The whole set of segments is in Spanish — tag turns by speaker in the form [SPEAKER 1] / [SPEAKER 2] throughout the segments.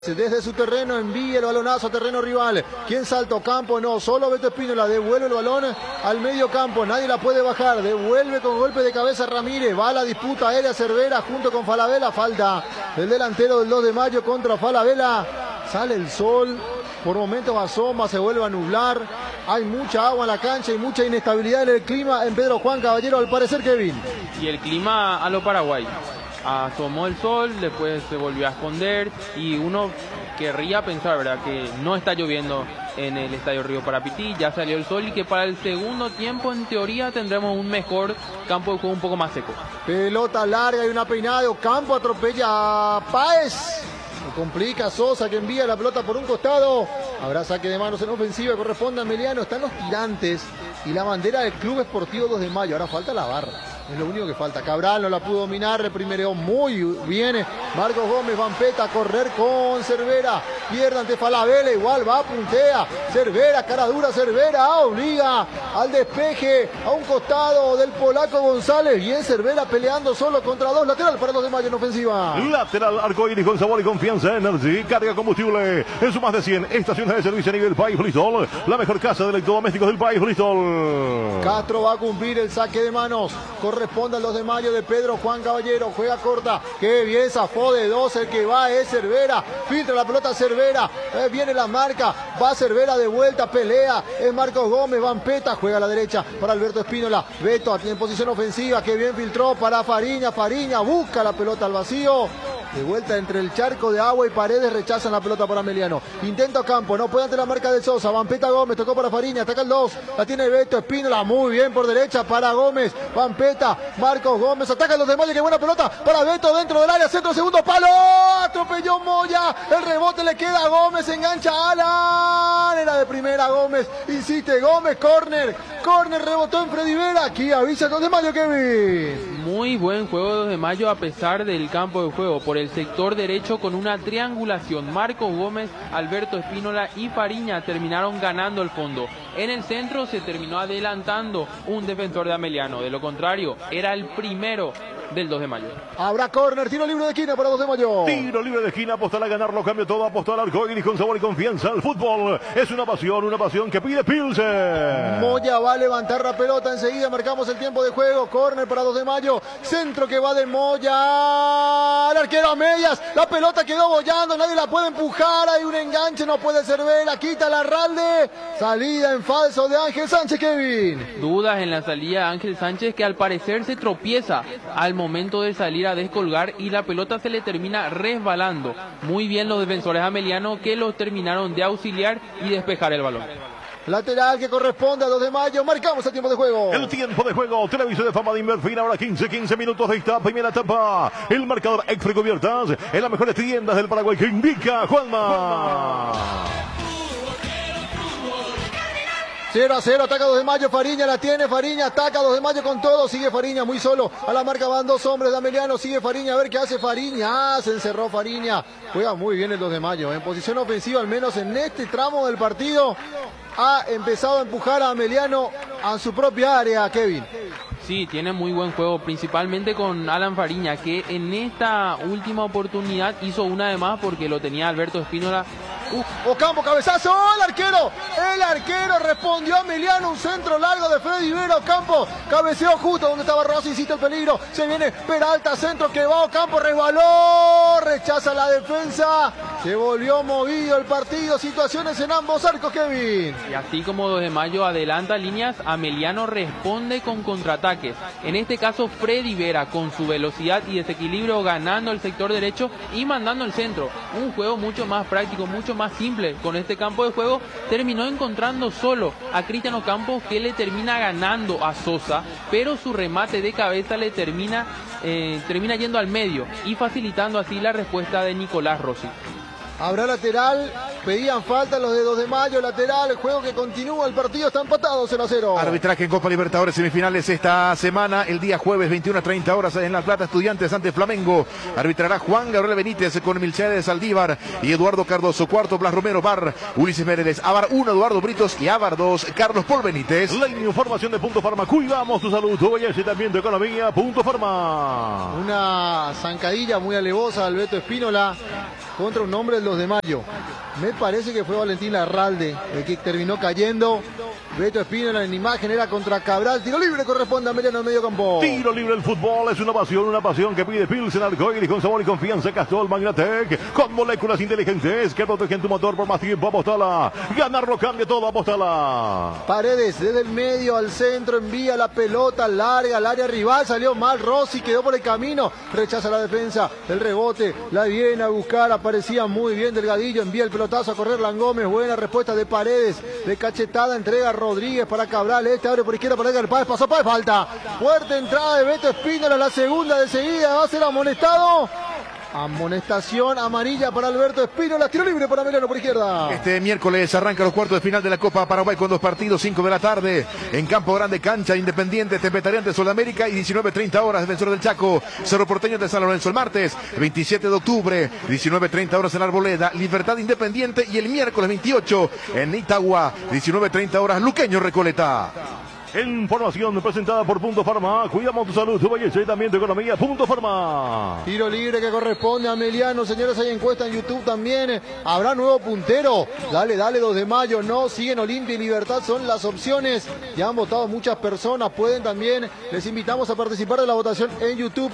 [SPEAKER 1] Desde su terreno envía el balonazo a terreno rival. ¿Quién saltó? Campo, no, solo Beto Espínola devuelve el balón al medio campo, nadie la puede bajar, devuelve con golpe de cabeza Ramírez, va a la disputa aérea Cervera junto con Falabella, falta el delantero del 2 de mayo contra Falabella, sale el sol, por momentos asoma, se vuelve a nublar, hay mucha agua en la cancha y mucha inestabilidad en el clima en Pedro Juan Caballero, al parecer, Kevin.
[SPEAKER 2] Y el clima a lo Paraguay. Asomó el sol, después se volvió a esconder y uno querría pensar, ¿verdad?, que no está lloviendo en el Estadio Río Parapití, ya salió el sol y que para el segundo tiempo en teoría tendremos un mejor campo de juego un poco más seco.
[SPEAKER 1] Pelota larga y una peinada, Campo atropella a Páez. Se complica Sosa, que envía la pelota por un costado. Habrá saque de manos en ofensiva, corresponde a Emiliano. Están los tirantes y la bandera del Club Esportivo 2 de Mayo. Ahora falta la barra. Es lo único que falta. Cabral no la pudo dominar, reprimereó muy bien. Marcos Gómez, Vampeta a correr con Cervera. Pierde ante Falabella, igual va, puntea. Cervera, cara dura, Cervera obliga al despeje a un costado del polaco González. Bien Cervera peleando solo contra dos. Lateral para los de Mayo en ofensiva.
[SPEAKER 3] Lateral Arcoíris con sabor y confianza. Energy, carga combustible en su más de 100 estaciones de servicio a nivel país. Bristol, la mejor casa de electrodomésticos del país. Bristol.
[SPEAKER 1] Castro va a cumplir el saque de manos. Corresponde a los de Mayo de Pedro Juan Caballero. Juega corta. Qué bien zafó de dos. El que va es Cervera. Filtra la pelota Cervera. Viene la marca. Va Cervera de vuelta. Pelea. Es Marcos Gómez. Vampeta juega a la derecha para Alberto Espínola. Beto en posición ofensiva. Qué bien filtró para Fariña. Fariña busca la pelota al vacío. De vuelta entre el charco de agua y Paredes, rechazan la pelota para Emiliano. Intenta Campo, no puede ante la marca de Sosa. Vampeta Gómez, tocó para Fariña, ataca el 2. La tiene Beto Espínola, muy bien por derecha para Gómez. Vampeta, Marcos Gómez, ataca los de Moya, qué buena pelota para Beto dentro del área, centro, segundo palo. Atropelló Moya, el rebote le queda a Gómez, engancha a Alan. Era de primera Gómez, insiste Gómez, córner, rebotó en Freddy Vera. Aquí avisa los de Mayo, Kevin.
[SPEAKER 2] Muy buen juego de 2 de Mayo a pesar del campo de juego. Por el sector derecho con una triangulación. Marcos Gómez, Alberto Espínola y Fariña terminaron ganando el fondo. En el centro se terminó adelantando un defensor de Ameliano. De lo contrario, era el primero del 2 de Mayo.
[SPEAKER 1] Habrá córner, tiro libre de esquina para 2 de Mayo.
[SPEAKER 3] Tiro libre de esquina, apostar a ganarlo, cambio todo, apostar al Arcoíris con sabor y confianza. El fútbol es una pasión que pide Pilsen.
[SPEAKER 1] Moya va a levantar la pelota, enseguida marcamos el tiempo de juego. Córner para 2 de Mayo, centro que va de Moya. El arquero a medias, la pelota quedó bollando, nadie la puede empujar, hay un enganche, no puede Cervera, quita la Ralde. Salida en falso de Ángel Sánchez, Kevin.
[SPEAKER 2] Dudas en la salida de Ángel Sánchez, que al parecer se tropieza al momento de salir a descolgar y la pelota se le termina resbalando. Muy bien los defensores amelianos que los terminaron de auxiliar y despejar el balón.
[SPEAKER 1] Lateral que corresponde a 2 de Mayo. Marcamos el tiempo de juego.
[SPEAKER 3] El tiempo de juego. Televisor de Fama de Inverfin. Ahora 15 minutos de esta primera etapa. El marcador Extra Cubiertas en las mejores tiendas del Paraguay que indica Juanma.
[SPEAKER 1] 0-0, ataca 2 de Mayo, Fariña la tiene, Fariña ataca 2 de Mayo con todo, sigue Fariña muy solo, a la marca van 2 hombres de Ameliano, sigue Fariña, a ver qué hace Fariña, se encerró Fariña, juega muy bien el 2 de Mayo, en posición ofensiva al menos en este tramo del partido, ha empezado a empujar a Ameliano a su propia área, Kevin.
[SPEAKER 2] Sí, tiene muy buen juego, principalmente con Alan Fariña, que en esta última oportunidad hizo una de más porque lo tenía Alberto Espínola.
[SPEAKER 1] Ocampo, cabezazo, el arquero respondió a Emiliano, un centro largo de Freddy Vera. Ocampo cabeceó justo donde estaba Rossi, insiste el peligro, se viene Peralta, centro que va, Ocampo resbaló, rechaza la defensa, se volvió movido el partido, situaciones en ambos arcos, Kevin.
[SPEAKER 2] Y así como 2 de Mayo adelanta líneas, Ameliano responde con contraataques, en este caso Freddy Vera con su velocidad y desequilibrio ganando el sector derecho y mandando el centro, un juego mucho más práctico, mucho más simple. Con este campo de juego terminó encontrando solo a Cristian Ocampo, que le termina ganando a Sosa, pero su remate de cabeza le termina yendo al medio y facilitando así la respuesta de Nicolás Rossi.
[SPEAKER 1] Habrá lateral pedían falta los de 2 de mayo, lateral, juego que continúa, el partido está empatado 0-0.
[SPEAKER 4] Arbitraje en Copa Libertadores semifinales esta semana, el día jueves 21:30 horas en La Plata, Estudiantes ante Flamengo. Arbitrará Juan Gabriel Benítez con Milcháez Saldívar y Eduardo Cardoso. Cuarto, Blas Romero, VAR, Ulises Méndez, AVAR 1, Eduardo Britos y AVAR 2, Carlos Paul Benítez.
[SPEAKER 3] La información de Punto Farma, cuidamos tu salud, tu belleza y también tu economía. Punto Farma.
[SPEAKER 1] Una zancadilla muy alevosa al Beto Espínola contra un hombre del 2 de mayo. Me parece que fue Valentín Larralde el que terminó cayendo. Beto Espínola en imagen era contra Cabral. Tiro libre corresponde a Meliano en medio campo.
[SPEAKER 3] Tiro libre, el fútbol es una pasión que pide Pilsen Arcoiris con sabor y confianza. Castrol Magnatec con moléculas inteligentes que protegen tu motor por más tiempo. Apostala. Ganarlo cambia todo, apostala.
[SPEAKER 1] Paredes desde el medio al centro, envía la pelota larga al área rival. Salió mal Rossi, quedó por el camino. Rechaza la defensa, el rebote, la viene a buscar. Aparecía muy bien Delgadillo, envía el pelotazo a correr Langómez. Buena respuesta de Paredes, de cachetada, entrega Rodríguez para Cabral, abre por izquierda para Edgar Páez, pasó Páez, falta. Fuerte entrada de Beto Espínola, la segunda de seguida, va a ser amonestado. Amonestación amarilla para Alberto Espínola, tiro libre para Meliano por izquierda.
[SPEAKER 4] Este miércoles arranca los cuartos de final de la Copa Paraguay con 2 partidos, 5 de la tarde, en Campo Grande, cancha Independiente, Tempetaría ante Sudamérica y 19:30 horas, Defensor del Chaco, Cerro Porteño de San Lorenzo el martes, 27 de octubre, 19:30 horas en Arboleda, Libertad Independiente y el miércoles 28 en Itagua, 19:30 horas, Luqueño Recoleta.
[SPEAKER 3] Información presentada por Punto Farma. Cuidamos tu salud, tu belleza y también tu economía. Punto Farma.
[SPEAKER 1] Tiro libre que corresponde a Meliano. Señores, hay encuesta en YouTube también. ¿Habrá nuevo puntero? Dale, 2 de mayo. No, siguen Olimpia y Libertad. Son las opciones. Ya han votado muchas personas. Pueden también. Les invitamos a participar de la votación en YouTube.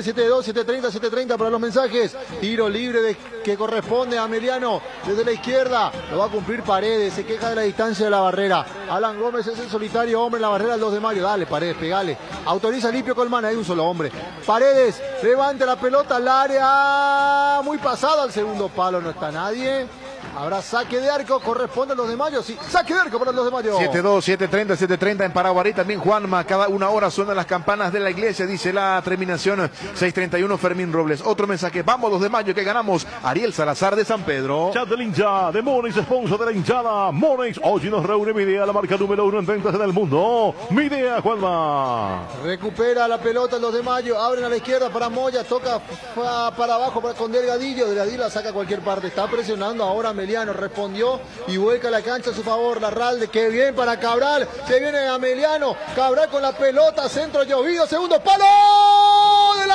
[SPEAKER 1] 0972-730-730 para los mensajes. Tiro libre que corresponde a Meliano. Desde la izquierda. Lo va a cumplir Paredes. Se queja de la distancia de la barrera. Alan Gómez es el solitario hombre en la barrera del 2 de mayo. Dale, Paredes, pegale. Autoriza Limpio Colmán, hay un solo hombre. Paredes, levanta la pelota al área. Muy pasado al segundo palo, no está nadie. Habrá saque de arco, corresponde a los de mayo. Sí, saque de arco para los de mayo.
[SPEAKER 4] 7-2, 7-30, 7-30 en Paraguarí. También Juanma, cada una hora suenan las campanas de la iglesia, dice la terminación 631 Fermín Robles. Otro mensaje, vamos 2 de mayo que ganamos. Ariel Salazar de San Pedro.
[SPEAKER 3] Chat del hincha de Monex, sponsor de la hinchada. Monex, hoy nos reúne mi idea, la marca número 1 en ventas en el mundo. Mi idea, Juanma.
[SPEAKER 1] Recupera la pelota los de mayo, abren a la izquierda para Moya, toca para abajo con Delgadillo. Delgadillo la saca a cualquier parte, está presionando ahora Meliano, respondió y vuelca la cancha a su favor. Larralde, qué bien para Cabral, se viene a Meliano, Cabral con la pelota, centro llovido, segundo palo del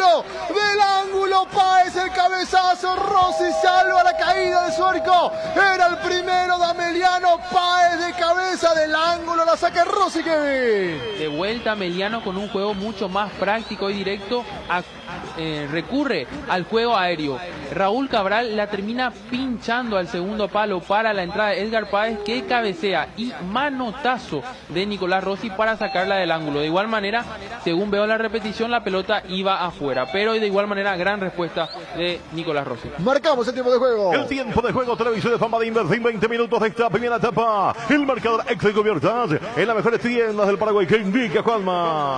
[SPEAKER 1] ángulo, Páez el cabezazo, Rossi salva la caída de su arco, era el primero de Meliano, Páez de cabeza del ángulo, la saca Rossi, Kevin.
[SPEAKER 2] De vuelta Meliano con un juego mucho más práctico y directo, recurre al juego aéreo. Raúl Cabral la termina pinchando al segundo palo para la entrada de Edgar Páez, que cabecea, y manotazo de Nicolás Rossi para sacarla del ángulo. De igual manera, según veo la repetición, la pelota iba afuera, pero de igual manera gran respuesta de Nicolás Rossi.
[SPEAKER 1] Marcamos el tiempo de juego.
[SPEAKER 3] El tiempo de juego, televisión de Fama de Invertir, 20 minutos de esta primera etapa. El marcador Extracubiertas en las mejores tiendas del Paraguay que indica Juanma.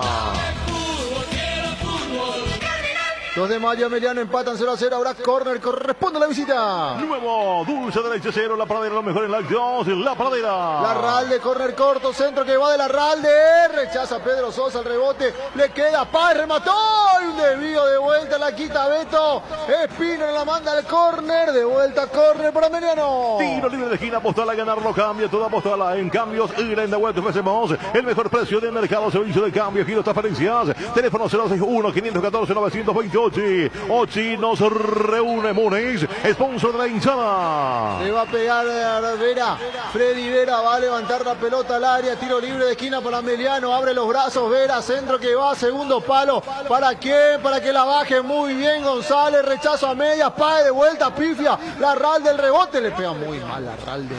[SPEAKER 1] 2 de mayo, Meliano empatan 0-0, habrá córner, corresponde a la visita.
[SPEAKER 3] Nuevo, dulce derecha 0, la Pradera, lo mejor en la 2, la Pradera.
[SPEAKER 1] Larralde, córner corto, centro que va de Larralde, rechaza Pedro Sosa el rebote, le queda Páez, remató, y un desvío de vuelta, la quita Beto, Espínola la manda al córner, de vuelta córner para Meliano.
[SPEAKER 3] Tiro libre de esquina, apostala a ganarlo, cambia, toda apostala en cambios, y en la vuelta ofrecemos el mejor precio de mercado, servicio de cambio, giro, transferencias, teléfono 061-514-928. Ochi nos reúne Monex, sponsor de la hinchada.
[SPEAKER 1] Le va a pegar a Vera, Freddy Vera va a levantar la pelota al área, tiro libre de esquina para Meliano, abre los brazos Vera, centro que va, segundo palo, ¿para quién? Para que la baje muy bien González, rechazo a medias, Páez de vuelta, pifia, Larralde el rebote, le pega muy mal Larralde.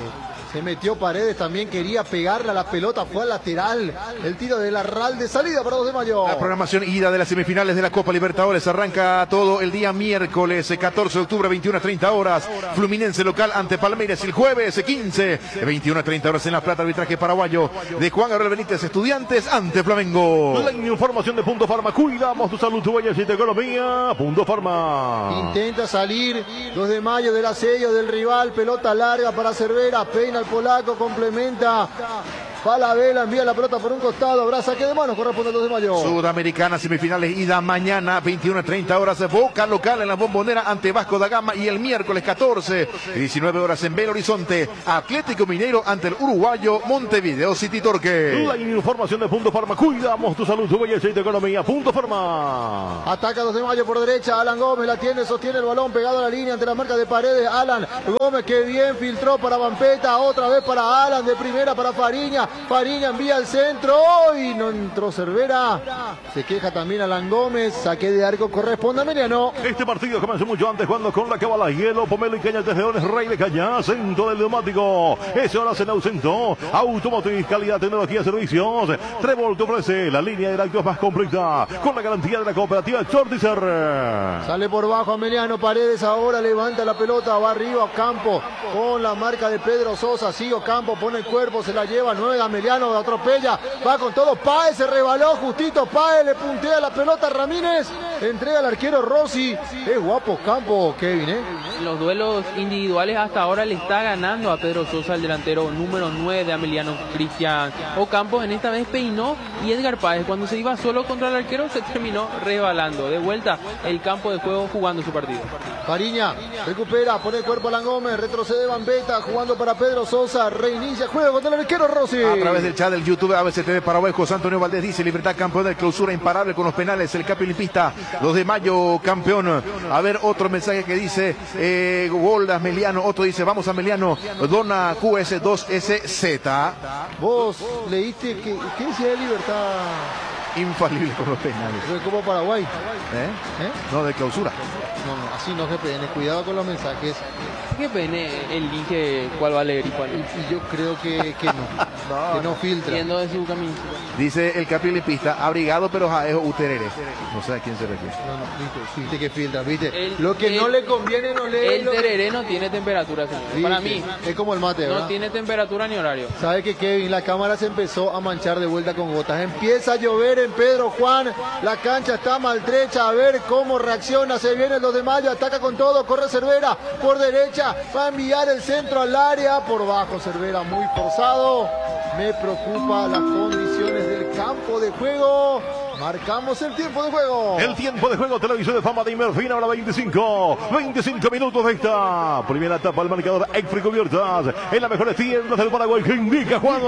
[SPEAKER 1] Se metió Paredes, también quería pegarle a la pelota, fue al lateral. El tiro de Larralde, salida para 2 de mayo.
[SPEAKER 4] La programación ida de las semifinales de la Copa Libertadores arranca todo el día miércoles 14 de octubre, 21:30 horas. Fluminense local ante Palmeiras el jueves 15, 21:30 horas en La Plata, arbitraje paraguayo de Juan Gabriel Benítez, Estudiantes ante Flamengo.
[SPEAKER 3] La información de Punto Farma, cuidamos tu salud, tu belleza y tu economía. Punto Farma.
[SPEAKER 1] Intenta salir 2 de mayo del asedio del rival, pelota larga para Cervera, peina al polaco, complementa. Falabella envía la pelota por un costado, habrá saque de manos, corresponde al 2 de mayo.
[SPEAKER 4] Sudamericana, semifinales ida mañana, 21:30 horas. Boca local en la Bombonera ante Vasco da Gama, y el miércoles 14, 19 horas en Belo Horizonte, Atlético Mineiro ante el uruguayo Montevideo City Torque.
[SPEAKER 3] La información de Punto Farma, cuidamos tu salud, tu belleza y tu economía. Punto Farma.
[SPEAKER 1] Ataca 2 de mayo por derecha, Alan Gómez la tiene, sostiene el balón pegado a la línea ante la marca de Paredes. Alan Gómez que bien filtró para Vampeta, otra vez para Alan, de primera para Fariña. Fariña envía al centro y no entró Cervera. Se queja también Alan Gómez. Saque de arco, corresponde a Meliano.
[SPEAKER 3] Este partido comenzó mucho antes, jugando con la Cabala, Hielo, Pomelo y Cañas de Leones, Rey de Cañas, centro del neumático. Eso ahora se le ausentó. Automotriz, calidad, tecnología, servicios. Trébol te ofrece la línea de actos más completa, con la garantía de la cooperativa Chortizer.
[SPEAKER 1] Sale por bajo Ameliano Paredes, ahora levanta la pelota, va arriba Ocampo con la marca de Pedro Sosa. Sigue Ocampo, pone el cuerpo, se la lleva, 9 Ameliano, atropella, va con todo. Páez se rebaló, justito Páez le puntea la pelota a Ramírez, entrega al arquero Rossi. Es guapo Ocampo, Kevin,
[SPEAKER 2] Los duelos individuales hasta ahora le está ganando a Pedro Sosa, el delantero número 9 de Ameliano. Cristian Ocampo en esta vez peinó, y Edgar Páez, cuando se iba solo contra el arquero, se terminó resbalando. De vuelta el campo de juego, jugando su partido.
[SPEAKER 1] Fariña recupera, pone el cuerpo a Alan Gómez, retrocede Vampeta, jugando para Pedro Sosa, reinicia juego contra el arquero Rossi.
[SPEAKER 4] A través del chat del YouTube ABCTV Paraguay, José Antonio Valdés dice: Libertad campeón de clausura, imparable con los penales, el Capi Olimpista, 2 de mayo campeón. A ver, otro mensaje que dice gol de Ameliano, otro dice: vamos Ameliano, dona QS2SZ.
[SPEAKER 1] Vos leíste ¿qué decía de Libertad?
[SPEAKER 4] Infalible con los penales.
[SPEAKER 1] De Copa Paraguay.
[SPEAKER 4] No, de clausura.
[SPEAKER 1] No, así no, GPN, cuidado con los mensajes.
[SPEAKER 2] GPN elige cuál va a leer y cuál no.
[SPEAKER 1] Y yo creo que no, que no filtra.
[SPEAKER 2] Viendo de su camino.
[SPEAKER 4] Dice el Capi Olimpista, abrigado pero jaejo uterere. No sé a quién se refiere.
[SPEAKER 1] No, viste que filtra, viste. Lo que no le conviene no lee.
[SPEAKER 2] El tereré no tiene temperatura, señor.
[SPEAKER 1] Sí,
[SPEAKER 2] para mí.
[SPEAKER 1] Es como el mate, ¿verdad?
[SPEAKER 2] No tiene temperatura ni horario.
[SPEAKER 1] ¿Sabe que Kevin? La cámara se empezó a manchar de vuelta con gotas. Empieza a llover en Pedro Juan. La cancha está maltrecha. A ver cómo reacciona. Se viene el 2 de mayo. Ataca con todo. Corre Cervera por derecha. Va a enviar el centro al área. Por bajo Cervera, muy forzado. Me preocupa las condiciones del campo de juego. Marcamos el tiempo de juego.
[SPEAKER 3] El tiempo de juego, televisión de fama de Inmerfina, ahora 25 minutos de esta primera etapa del marcador. Exfri Cubiertas, en las mejores tiendas del Paraguay, que indica Juan.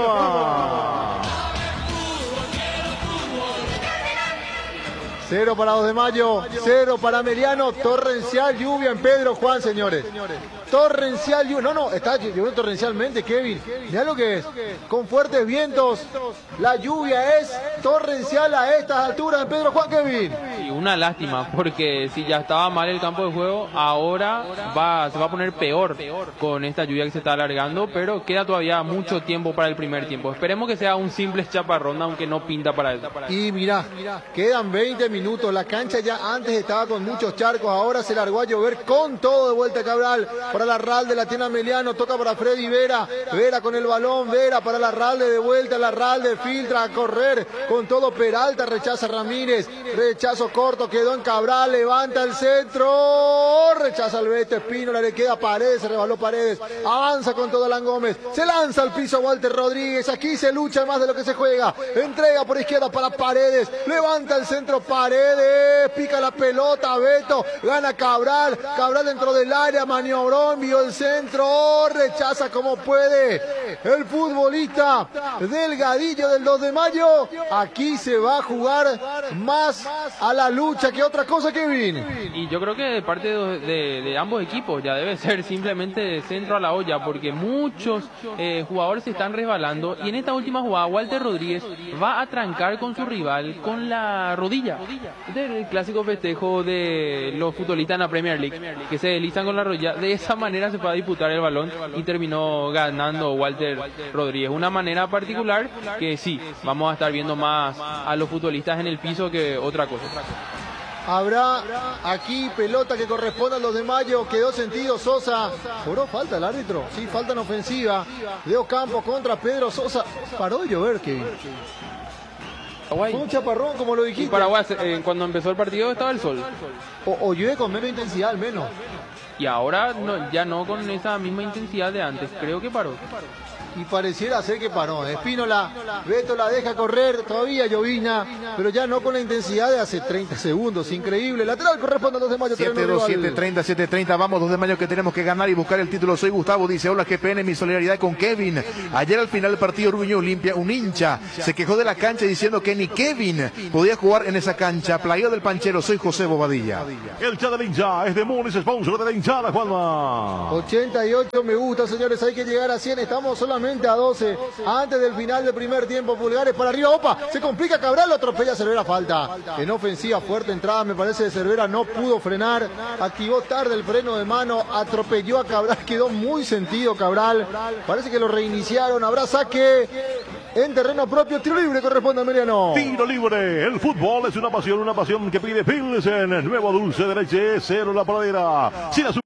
[SPEAKER 1] 0 para 2 de mayo, 0 para Ameliano. Torrencial lluvia en Pedro Juan, señores. Torrencial lluvia. No, está lloviendo torrencialmente, Kevin. Mirá lo que es. Con fuertes vientos. La lluvia es torrencial a estas alturas en Pedro Juan, Kevin.
[SPEAKER 2] Y una lástima, porque si ya estaba mal el campo de juego, ahora se va a poner peor con esta lluvia que se está alargando, pero queda todavía mucho tiempo para el primer tiempo. Esperemos que sea un simple chaparrón, aunque no pinta para eso.
[SPEAKER 1] Y mirá, quedan 20 minutos. La cancha ya antes estaba con muchos charcos, ahora se largó a llover con todo de vuelta Cabral. Para Larralde, la tiene Ameliano, toca para Freddy Vera. Vera con el balón, Vera para Larralde, de vuelta Larralde, filtra a correr con todo Peralta, rechaza Ramírez, rechazo corto, quedó en Cabral, levanta el centro, rechaza el Beto Espínola, le queda Paredes, se rebaló Paredes, avanza con todo Alan Gómez, se lanza al piso Walter Rodríguez, aquí se lucha más de lo que se juega, entrega por izquierda para Paredes, levanta el centro Paredes, pica la pelota, Beto, gana Cabral, Cabral dentro del área, maniobró, envió el centro, rechaza como puede el futbolista Delgadillo del 2 de mayo. Aquí se va a jugar más a la lucha que otra cosa, Kevin.
[SPEAKER 2] Y yo creo que de parte de ambos equipos ya debe ser simplemente centro a la olla, porque muchos jugadores se están resbalando, y en esta última jugada Walter Rodríguez va a trancar con su rival con la rodilla. Este es el clásico festejo de los futbolistas en la Premier League, que se deslizan con la rodilla. De esa manera se fue a disputar el balón y terminó ganando Walter Rodríguez. Una manera particular que sí, vamos a estar viendo más a los futbolistas en el piso que otra cosa.
[SPEAKER 1] Habrá aquí pelota que corresponde a los de Mayo. Quedó sentido Sosa. ¿Cobró falta el árbitro? Sí, falta en ofensiva. De Ocampo contra Pedro Sosa. Paró de llover, Kevin.
[SPEAKER 2] Paraguay.
[SPEAKER 1] Un chaparrón, como lo dijiste.
[SPEAKER 2] Y Paraguay, cuando empezó el partido estaba el sol.
[SPEAKER 1] O llueve con menos intensidad al menos.
[SPEAKER 2] Y ahora ya no con esa misma intensidad de antes. Creo que paró.
[SPEAKER 1] Y pareciera ser que paró. Espínola, Beto la deja correr, todavía llovina, pero ya no con la intensidad de hace 30 segundos. Increíble. Lateral corresponde a los de Mayo.
[SPEAKER 4] 7-2, 7-30, 7-30. Vamos, 2 de Mayo, que tenemos que ganar y buscar el título. Soy Gustavo, dice: hola GPN, mi solidaridad con Kevin. Ayer al final del partido Orgullo Olimpia, un hincha se quejó de la cancha diciendo que ni Kevin podía jugar en esa cancha. Playa del Panchero, soy José Bobadilla.
[SPEAKER 3] El chat del hincha es de Munis, sponsor de la hinchada, Juanma.
[SPEAKER 1] 88 me gusta, señores. Hay que llegar a 100. Estamos solamente a 12 antes del final del primer tiempo. Pulgares para arriba, opa, se complica Cabral, lo atropella Cervera, falta en ofensiva, fuerte entrada me parece de Cervera, no pudo frenar, activó tarde el freno de mano, atropelló a Cabral, quedó muy sentido Cabral, parece que lo reiniciaron. Habrá saque en terreno propio, tiro libre corresponde a Emiliano.
[SPEAKER 3] Tiro libre, el fútbol es una pasión que pide Pilsen, nuevo dulce de leche, cero la paladera, sin azúcar.